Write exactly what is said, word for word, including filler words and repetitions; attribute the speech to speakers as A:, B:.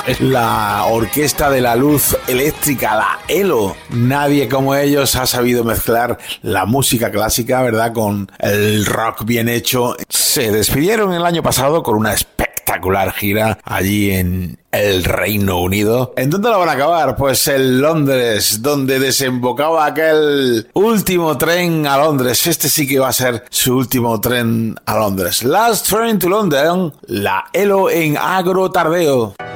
A: La orquesta de la luz eléctrica, la ELO. Nadie como ellos ha sabido mezclar la música clásica, ¿verdad?, con el rock bien hecho. Se despidieron el año pasado con una espectacular gira allí en el Reino Unido. ¿En dónde la van a acabar? Pues en Londres, donde desembocaba aquel último tren a Londres. Este sí que va a ser su último tren a Londres. Last Train to London, la ELO en Agro Tardeo.